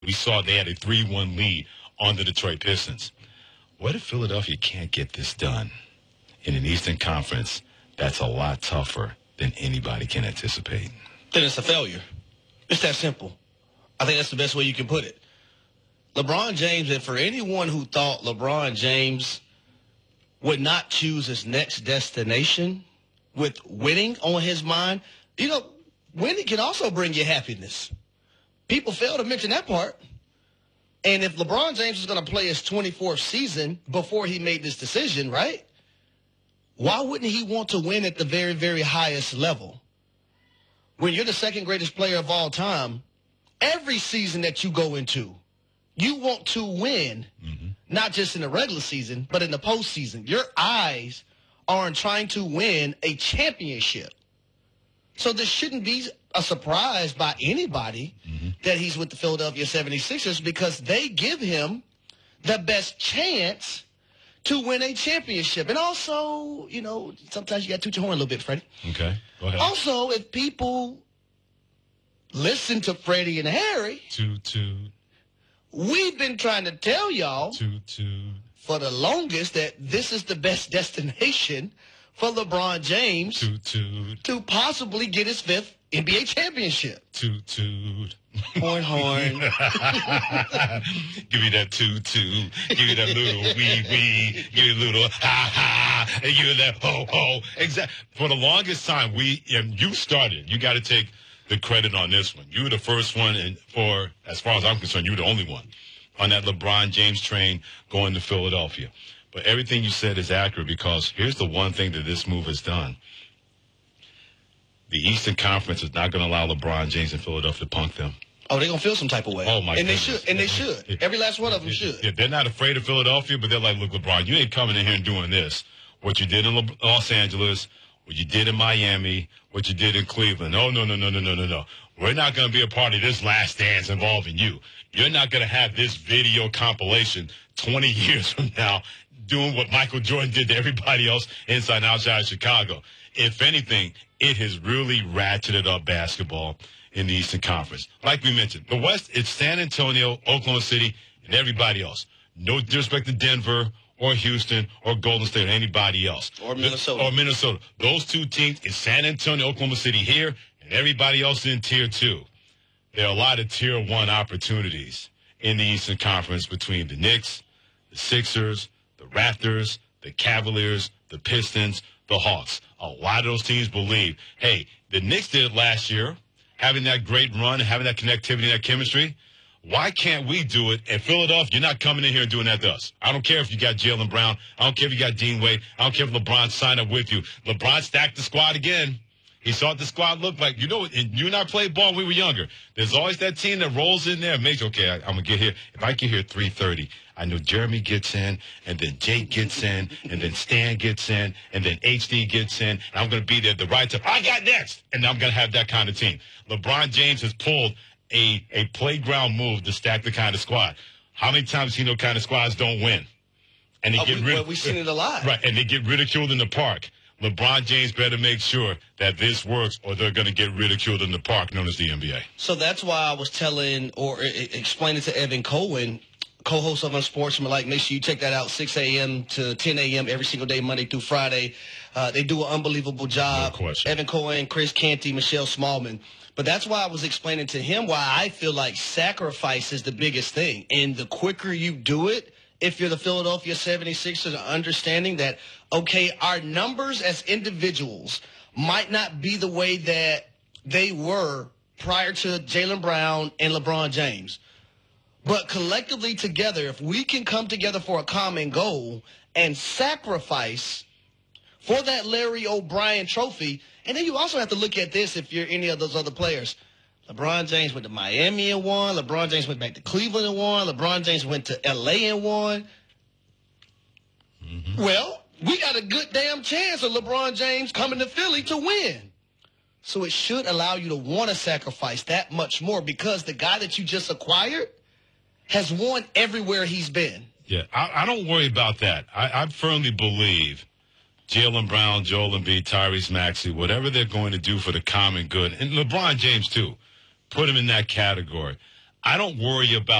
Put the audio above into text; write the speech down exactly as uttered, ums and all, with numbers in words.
We saw they had a three one lead on the Detroit Pistons. What if Philadelphia can't get this done in an Eastern Conference that's a lot tougher than anybody can anticipate? Then it's a failure. It's that simple. I think that's the best way you can put it. LeBron James, and for anyone who thought LeBron James would not choose his next destination with winning on his mind, you know, winning can also bring you happiness. People fail to mention that part. And if LeBron James is going to play his twenty-fourth season before he made this decision, right, why wouldn't he want to win at the very, very highest level? When you're the second greatest player of all time, every season that you go into, you want to win, mm-hmm. not just in the regular season, but in the postseason. Your eyes are on trying to win a championship. So this shouldn't be a surprise by anybody mm-hmm. that he's with the Philadelphia seventy-sixers, because they give him the best chance to win a championship. And also, you know, sometimes you got to toot your horn a little bit, Freddie. Okay, go ahead. Also, if people listen to Freddie and Harry, toot, toot. We've been trying to tell y'all toot, toot. for the longest that this is the best destination for LeBron James toot, toot. to possibly get his fifth N B A championship. Toot, toot. Horn, horn. Give me that toot, toot. Give me that little wee, wee. Give me a little ha, ha. And give me that ho, ho. Exactly. For the longest time, we, and you started, you got to take the credit on this one. You were the first one, and for, as far as I'm concerned, you were the only one on that LeBron James train going to Philadelphia. But everything you said is accurate, because here's the one thing that this move has done. The Eastern Conference is not going to allow LeBron James and Philadelphia to punk them. Oh, they're going to feel some type of way. Oh, my And goodness. they should. And they should. Yeah. Every last one of them Yeah, should. Yeah, they're not afraid of Philadelphia, but they're like, look, LeBron, you ain't coming in here and doing this. What you did in Le- Los Angeles, what you did in Miami, what you did in Cleveland. Oh, no, no, no, no, no, no, no. We're not going to be a part of this last dance involving you. You're not going to have this video compilation twenty years from now doing what Michael Jordan did to everybody else inside and outside of Chicago. If anything, it has really ratcheted up basketball in the Eastern Conference. Like we mentioned, the West, it's San Antonio, Oklahoma City, and everybody else. No disrespect to Denver or Houston or Golden State or anybody else. Or Minnesota. Or Minnesota. Those two teams is San Antonio, Oklahoma City here, and everybody else in Tier two. There are a lot of Tier one opportunities in the Eastern Conference between the Knicks, the Sixers, the Raptors, the Cavaliers, the Pistons, the Hawks. A lot of those teams believe, hey, the Knicks did it last year, having that great run, having that connectivity, that chemistry. Why can't we do it? And Philadelphia, you're not coming in here and doing that to us. I don't care if you got Jaylen Brown. I don't care if you got Dean Wade. I don't care if LeBron signed up with you. LeBron stacked the squad again. He saw what the squad looked like. You know, and you and I played ball when we were younger. There's always that team that rolls in there and makes, okay, I, I'm going to get here. If I get here at three thirty, I know Jeremy gets in, and then Jake gets in, and then Stan gets in, and then H D gets in, and I'm going to be there at the right time. I got next. And I'm going to have that kind of team. LeBron James has pulled a, a playground move to stack the kind of squad. How many times you know kind of squads don't win? And they Oh, get we, rid- well, we've seen it a lot. Right, and they get ridiculed in the park. LeBron James better make sure that this works, or they're going to get ridiculed in the park known as the N B A. So that's why I was telling or e- explaining to Evan Cohen, co-host of Unsportsmanlike, make sure you check that out, six a.m. to ten a.m. every single day, Monday through Friday. Uh, they do an unbelievable job. No question. Evan Cohen, Chris Canty, Michelle Smallman. But that's why I was explaining to him why I feel like sacrifice is the biggest thing. And the quicker you do it, if you're the Philadelphia seventy-sixers, understanding that, okay, our numbers as individuals might not be the way that they were prior to Jaylen Brown and LeBron James. But collectively together, if we can come together for a common goal and sacrifice for that Larry O'Brien trophy, and then you also have to look at this if you're any of those other players. LeBron James went to Miami and won. LeBron James went back to Cleveland and won. LeBron James went to L A and won. Mm-hmm. Well, we got a good damn chance of LeBron James coming to Philly to win. So it should allow you to want to sacrifice that much more, because the guy that you just acquired has won everywhere he's been. Yeah, I, I don't worry about that. I, I firmly believe Jaylen Brown, Joel Embiid, Tyrese Maxey, whatever they're going to do for the common good, and LeBron James too, put him in that category. I don't worry about